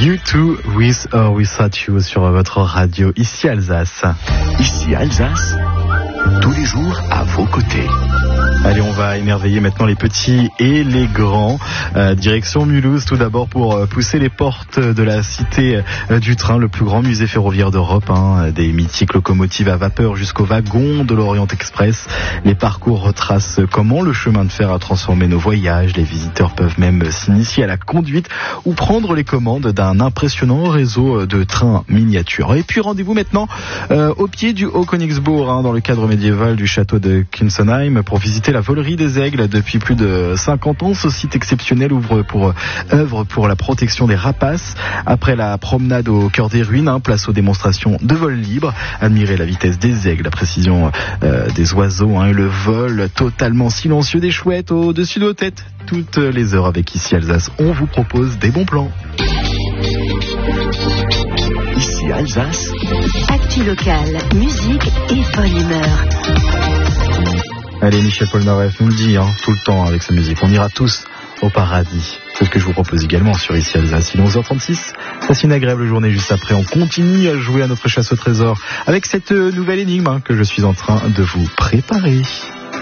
U2 with or without you sur votre radio, ici Alsace. Ici Alsace, tous les jours à vos côtés. Allez, on va émerveiller maintenant les petits et les grands. Direction Mulhouse, tout d'abord pour pousser les portes de la Cité du Train, le plus grand musée ferroviaire d'Europe. Des mythiques locomotives à vapeur jusqu'aux wagons de l'Orient Express. Les parcours retracent comment le chemin de fer a transformé nos voyages. Les visiteurs peuvent même s'initier à la conduite ou prendre les commandes d'un impressionnant réseau de trains miniatures. Et puis rendez-vous maintenant au pied du Haut-Königsbourg, dans le cadre médiéval du château de Kinsenheim, pour visiter la volerie des aigles. Depuis plus de 50 ans, ce site exceptionnel œuvre pour la protection des rapaces. Après la promenade au cœur des ruines, place aux démonstrations de vol libre. Admirez la vitesse des aigles, la précision des oiseaux et le vol totalement silencieux des chouettes au-dessus de vos têtes. Toutes les heures avec Ici Alsace, on vous propose des bons plans. Ici Alsace, actu locale, musique et bonne humeur. Allez, Michel Polnareff nous le dit tout le temps avec sa musique. On ira tous au paradis. C'est ce que je vous propose également sur Ici Alsace. Il est 11h36. Passez une agréable journée juste après. On continue à jouer à notre chasse au trésor avec cette nouvelle énigme que je suis en train de vous préparer.